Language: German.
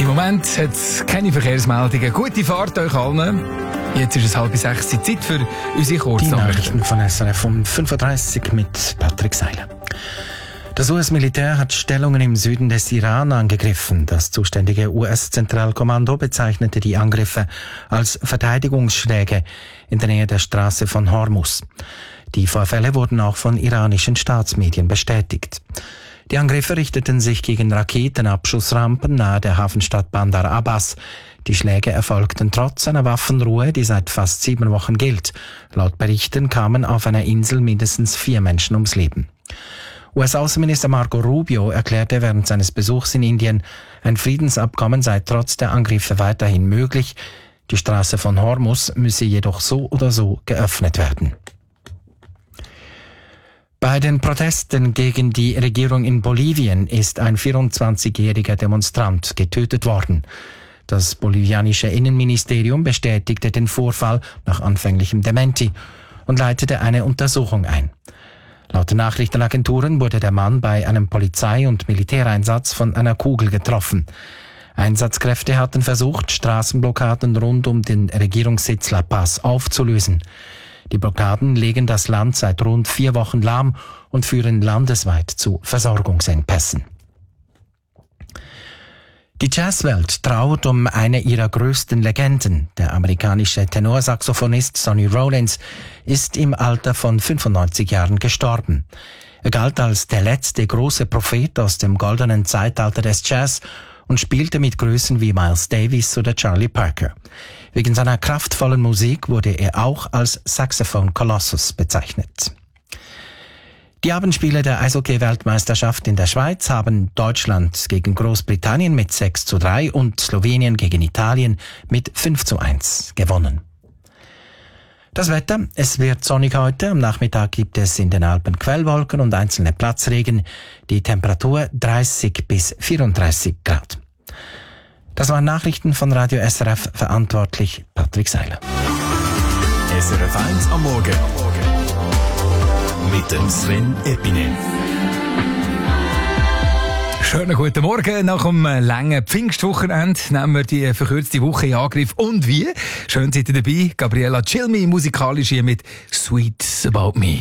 Im Moment hat es keine Verkehrsmeldungen. Gute Fahrt euch allen. Jetzt ist es 5:30 Zeit für unsere Kurznachrichten. Die Nachrichten von SRF um 5:30 mit Patrick Seiler. Das US-Militär hat Stellungen im Süden des Iran angegriffen. Das zuständige US-Zentralkommando bezeichnete die Angriffe als Verteidigungsschläge in der Nähe der Straße von Hormuz. Die Vorfälle wurden auch von iranischen Staatsmedien bestätigt. Die Angriffe richteten sich gegen Raketenabschussrampen nahe der Hafenstadt Bandar Abbas. Die Schläge erfolgten trotz einer Waffenruhe, die seit fast 7 Wochen gilt. Laut Berichten kamen auf einer Insel mindestens 4 Menschen ums Leben. US-Außenminister Marco Rubio erklärte während seines Besuchs in Indien, ein Friedensabkommen sei trotz der Angriffe weiterhin möglich. Die Straße von Hormuz müsse jedoch so oder so geöffnet werden. Bei den Protesten gegen die Regierung in Bolivien ist ein 24-jähriger Demonstrant getötet worden. Das bolivianische Innenministerium bestätigte den Vorfall nach anfänglichem Dementi und leitete eine Untersuchung ein. Laut Nachrichtenagenturen wurde der Mann bei einem Polizei- und Militäreinsatz von einer Kugel getroffen. Einsatzkräfte hatten versucht, Straßenblockaden rund um den Regierungssitz La Paz aufzulösen. Die Blockaden legen das Land seit rund 4 Wochen lahm und führen landesweit zu Versorgungsengpässen. Die Jazzwelt trauert um eine ihrer größten Legenden. Der amerikanische Tenorsaxophonist Sonny Rollins ist im Alter von 95 Jahren gestorben. Er galt als der letzte große Prophet aus dem goldenen Zeitalter des Jazz und spielte mit Größen wie Miles Davis oder Charlie Parker. Wegen seiner kraftvollen Musik wurde er auch als Saxophone Colossus bezeichnet. Die Abendspiele der Eishockey-Weltmeisterschaft in der Schweiz haben Deutschland gegen Großbritannien mit 6:3 und Slowenien gegen Italien mit 5:1 gewonnen. Das Wetter, es wird sonnig heute. Am Nachmittag gibt es in den Alpen Quellwolken und einzelne Platzregen. Die Temperatur 30 bis 34 Grad. Das waren Nachrichten von Radio SRF, verantwortlich Patrick Seiler. SRF 1 am Morgen. Mit dem Sven Epine. Schönen guten Morgen. Nach einem langen Pfingstwochenende nehmen wir die verkürzte Woche in Angriff. Und wie? Schön seid ihr dabei. Gabriella Cilmi, musikalisch hier mit «Sweet About Me».